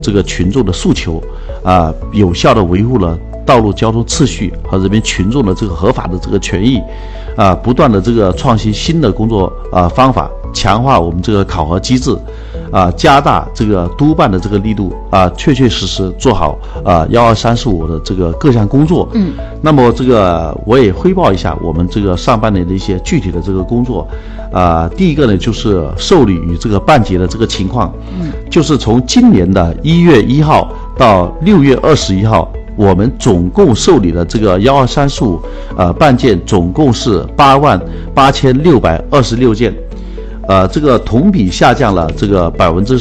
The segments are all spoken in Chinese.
这个群众的诉求，有效的维护了道路交通秩序和人民群众的这个合法的这个权益，不断的这个创新新的工作方法，强化我们这个考核机制，加大这个督办的这个力度，确确实实做好12345的这个各项工作。那么这个我也汇报一下我们这个上半年的一些具体的这个工作。第一个呢就是受理与这个办结的这个情况，就是从今年的1月1号到6月21号。我们总共受理的这个12345办件总共是88626件，这个同比下降了这个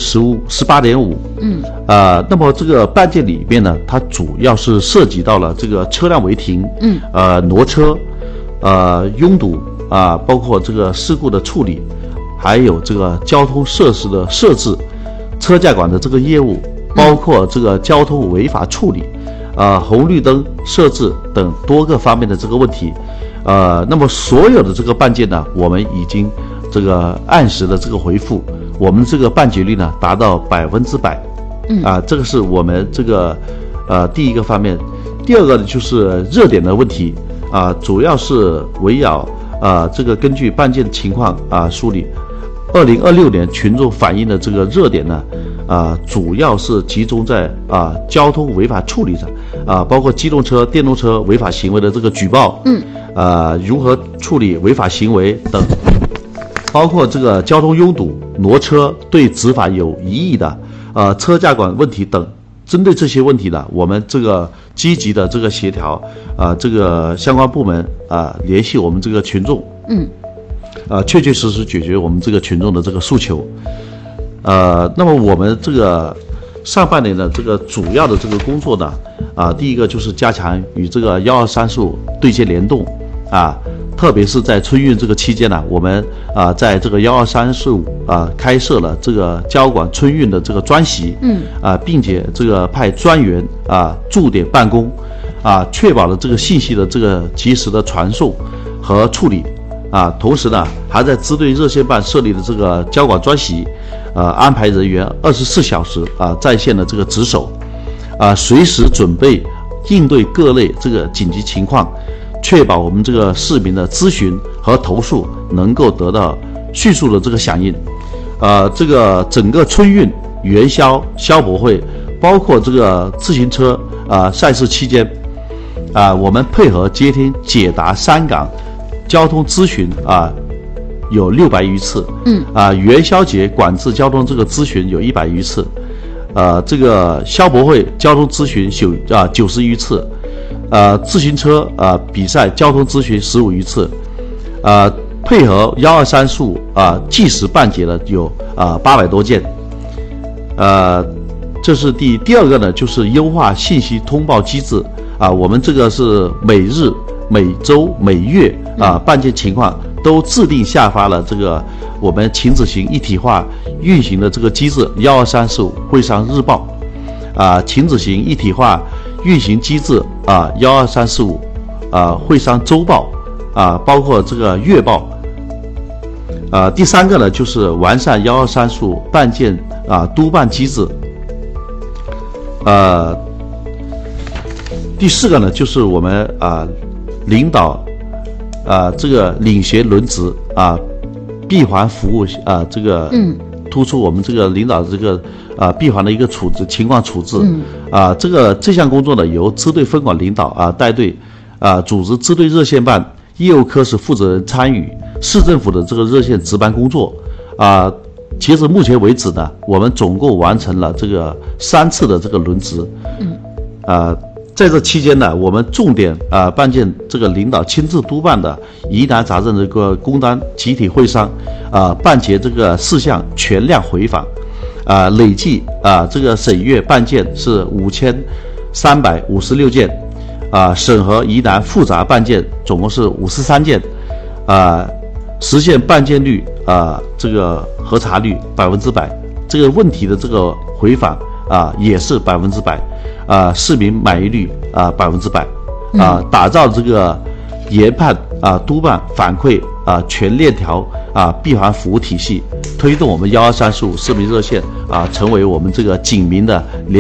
18.5%。那么这个办件里面呢，它主要是涉及到了这个车辆违停，挪车，拥堵包括这个事故的处理，还有这个交通设施的设置，车架馆的这个业务，包括这个交通违法处理。红绿灯设置等多个方面的这个问题，那么所有的这个办件呢，我们已经这个按时的这个回复，我们这个办结率呢达到100%，这个是我们这个第一个方面。第二个呢就是热点的问题，主要是围绕这个根据办件情况梳理。2026年群众反映的这个热点呢，主要是集中在交通违法处理上，包括机动车、电动车违法行为的这个举报，如何处理违法行为等，包括这个交通拥堵、挪车对执法有疑义的，车架馆问题等。针对这些问题呢，我们这个积极的这个协调，这个相关部门联系我们这个群众，确确实实解决我们这个群众的这个诉求。那么我们这个上半年的这个主要的这个工作呢，第一个就是加强与这个12345对接联动，特别是在春运这个期间呢，我们在这个12345开设了这个交管春运的这个专席，并且这个派专员驻点办公，确保了这个信息的这个及时的传送和处理。同时呢，还在支队热线办设立的这个交管专席，安排人员24小时在线的这个值守，随时准备应对各类这个紧急情况，确保我们这个市民的咨询和投诉能够得到迅速的这个响应。这个整个春运、元宵、消博会，包括这个自行车赛事期间，我们配合接听解答3岗交通咨询有600余次，元宵节管制交通这个咨询有100余次，这个消博会交通咨询90余次，自行车比赛交通咨询15余次，配合12345计时办结的有800多件，这是第二个呢，就是优化信息通报机制，我们这个是每日、每周、每月办件情况都制定下发了这个我们勤执行一体化运行的这个机制12345会商日报，勤执行一体化运行机制12345会商周报，包括这个月报。第三个呢，就是完善12345办件督办机制。第四个呢，就是我们领导这个领衔轮值闭环服务这个突出我们这个领导这个闭环的一个情况处置，这项工作呢由支队分管领导带队，组织支队热线办业务科室负责人参与市政府的这个热线值班工作。截至目前为止呢，我们总共完成了这个3次的这个轮值。在这期间呢，我们重点办件这个领导亲自督办的疑难杂症这个工单集体会商办结这个事项全量回访，累计这个审阅办件是5356件，审核疑难复杂办件总共是53件，实现办件率这个核查率100%，这个问题的这个回访也是100%，市民满意率100%，打造这个研判督办反馈全链条闭环服务体系，推动我们12345市民热线成为我们这个警民的